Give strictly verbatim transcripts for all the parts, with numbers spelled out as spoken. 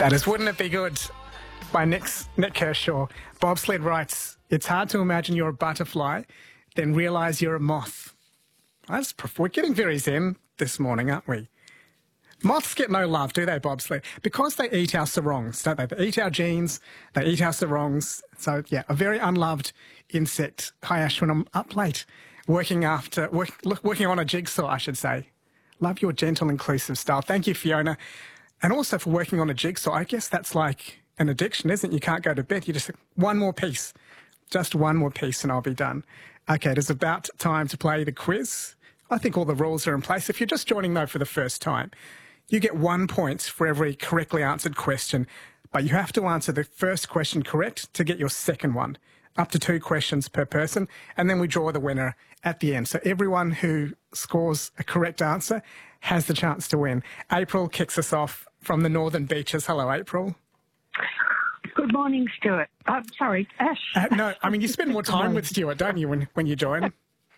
That is Wouldn't It Be Good by Nick, Nick Kershaw. Bobsled writes, it's hard to imagine you're a butterfly, then realise you're a moth. That's, we're getting very zen this morning, aren't we? Moths get no love, do they, Bobsled? Because they eat our sarongs, don't they? They eat our genes, they eat our sarongs. So, yeah, a very unloved insect. Hi, Ashwin, I'm up late, working after, work, working on a jigsaw, I should say. Love your gentle, inclusive style. Thank you, Fiona. And also for working on a jigsaw. I guess that's like an addiction, isn't it? You can't go to bed. You just, one more piece. Just one more piece and I'll be done. Okay, it is about time to play the quiz. I think all the rules are in place. If you're just joining, though, for the first time, you get one point for every correctly answered question, but you have to answer the first question correct to get your second one. Up to two questions per person, and then we draw the winner at the end. So everyone who scores a correct answer has the chance to win. April kicks us off from the Northern Beaches. Hello, April. Good morning, Stuart. I'm sorry, Ash. Uh, no, I mean, you spend more time with Stuart, don't you, when, when you join?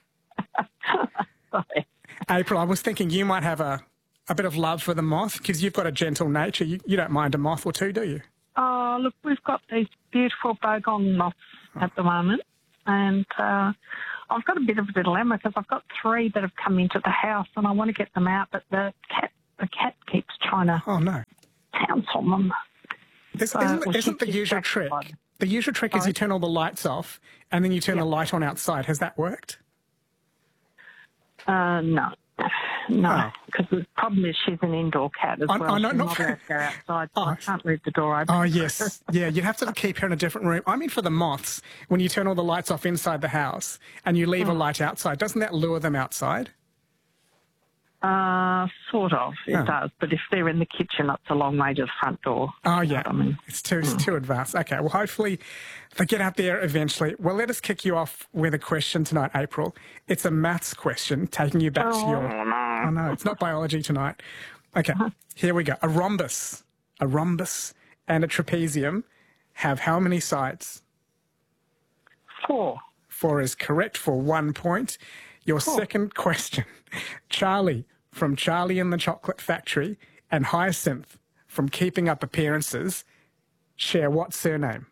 Sorry. April, I was thinking you might have a, a bit of love for the moth because you've got a gentle nature. You, you don't mind a moth or two, do you? Oh, look, we've got these beautiful bogong moths at the moment, and uh, I've got a bit of a dilemma because I've got three that have come into the house and I want to get them out, but the cat the cat keeps trying to oh, no. pounce on them. Is, So isn't we isn't should the usual distract trick? one. The usual trick is Sorry? you turn all the lights off and then you turn Yep. the light on outside. Has that worked? Uh, no. No, Oh. because the problem is she's an indoor cat as I- well. I know- She's not not for- allowed to go outside, so Oh. I can't leave the door open. Oh, yes. Yeah, you'd have to keep her in a different room. I mean, for the moths, when you turn all the lights off inside the house and you leave a light outside, doesn't that lure them outside? Uh, sort of, it Oh. does. But if they're in the kitchen, it's a long way to the front door. Oh, yeah. I mean, It's too, it's too advanced. Okay, well, hopefully they get out there eventually. Well, let us kick you off with a question tonight, April. It's a maths question, taking you back to your... Oh, no. Oh, no, it's not biology tonight. Okay, here we go. A rhombus, a rhombus and a trapezium have how many sides? Four. Four is correct for one point. Your second question. Charlie from Charlie and the Chocolate Factory and Hyacinth from Keeping Up Appearances share what surname?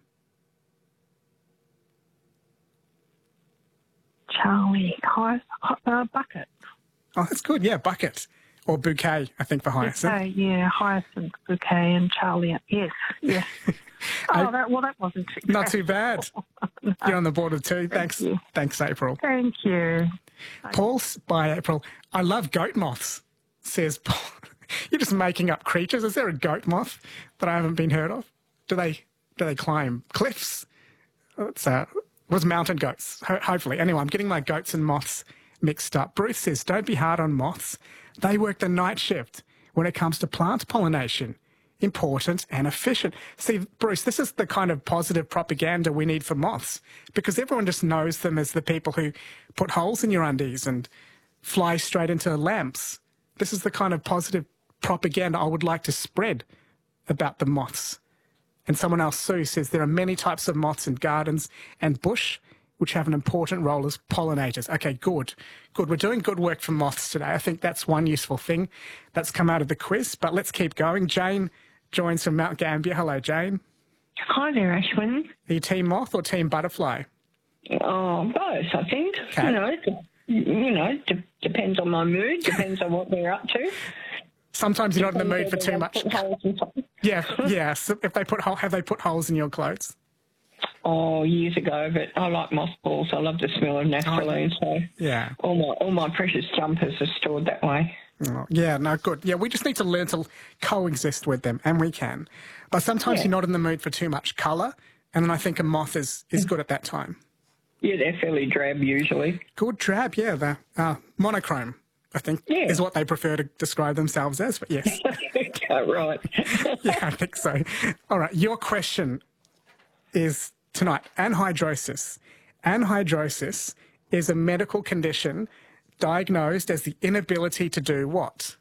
Charlie, hi, uh, Bucket. Oh, that's good. Yeah, Bucket. Or Bouquet, I think, for Hyacinth. Okay, yeah, Hyacinth, Bouquet, and Charlie. Yes, yes. oh, that, well, that wasn't too Not bad. too bad. You're on the board with two. Thanks. you. Thanks, April. Thank you. Paul's by April. I love goat moths, says Paul. You're just making up creatures. Is there a goat moth that I haven't been heard of? Do they do they climb cliffs? It's uh, was mountain goats. Ho- hopefully. Anyway, I'm getting my goats and moths mixed up. Bruce says, don't be hard on moths. They work the night shift when it comes to plant pollination. Important and efficient. See, Bruce, this is the kind of positive propaganda we need for moths because everyone just knows them as the people who put holes in your undies and fly straight into lamps. This is the kind of positive propaganda I would like to spread about the moths. And someone else, Sue, says there are many types of moths in gardens and bush which have an important role as pollinators. Okay, good. Good. We're doing good work for moths today. I think that's one useful thing that's come out of the quiz. But let's keep going. Jane joins from Mount Gambier. Hello, Jane. Hi there, Ashwin. Are you team moth or team butterfly? Oh, both, I think. Okay. You know, de- you know, de- depends on my mood, depends on what they're up to. Sometimes you're not in the mood for Depends too whether much. they put holes in something. Yeah, yeah. So if they put hole, have they put holes in your clothes? Oh, years ago, but I like mothballs. I love the smell of naphthalene, so Yeah. all my all my precious jumpers are stored that way. Oh, yeah, no, good. Yeah, we just need to learn to coexist with them, and we can. But sometimes Yeah. you're not in the mood for too much colour, and then I think a moth is, is good at that time. Yeah, they're fairly drab usually. Good drab, yeah, the uh, monochrome, I think, Yeah. is what they prefer to describe themselves as, but yes. Oh, right. Yeah, I think so. All right, your question is tonight, anhydrosis. Anhydrosis is a medical condition diagnosed as the inability to do what?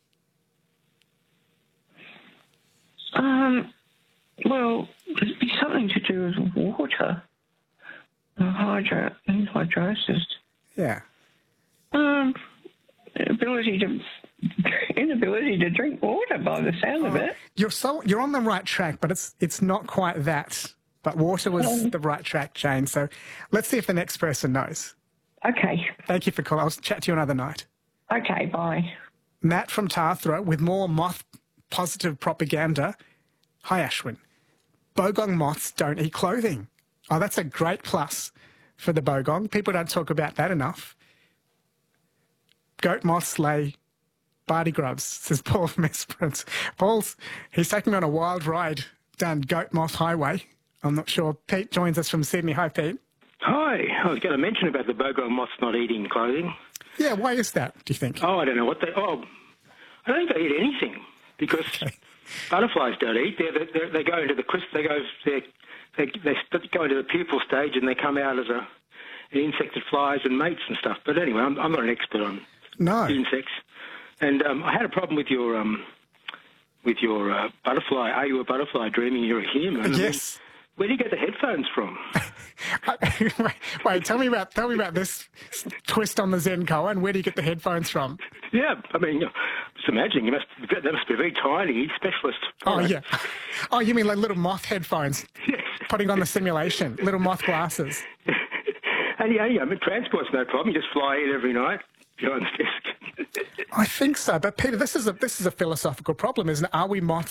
Um, well, it'd be something to do with water. Uh, Hydro, hydrosis. Yeah. Um, ability to inability to drink water by the sound of it. You're so you're on the right track, but it's it's not quite that. But water was Um, the right track, Jane. So let's see if the next person knows. Okay. Thank you for calling. I'll chat to you another night. Okay, bye. Matt from Tathra with more moth-positive propaganda. Hi, Ashwin. Bogong moths don't eat clothing. Oh, that's a great plus for the bogong. People don't talk about that enough. Goat moths lay barty grubs, says Paul from Esperance. Paul's, he's taking me on a wild ride down Goat Moth Highway. I'm not sure. Pete joins us from Sydney. Hi, Pete. Hi. I was going to mention about the bogong moths not eating clothing. Yeah, why is that, do you think? Oh, I don't know what they... Oh, I don't think they eat anything because Okay. butterflies don't eat. They're, they're, they go into the crystal... They go... They, they, they go into the pupal stage and they come out as a, an insect that flies and mates and stuff. But anyway, I'm, I'm not an expert on No. insects. And um, I had a problem with your... Um, with your uh, butterfly. Are you a butterfly dreaming you're a human? Yes. I mean, where do you get the headphones from? wait, wait, tell me about tell me about this twist on the Zen koan. Where do you get the headphones from? Yeah, I mean, you know, just imagining you must that must be a very tiny specialist. Oh product. yeah. Oh, you mean like little moth headphones? Yes. Putting on the simulation, little moth glasses. And yeah, yeah, I mean, transport's no problem. You just fly in every night behind the desk. I think so, but Peter, this is a this is a philosophical problem, isn't it? Are we moths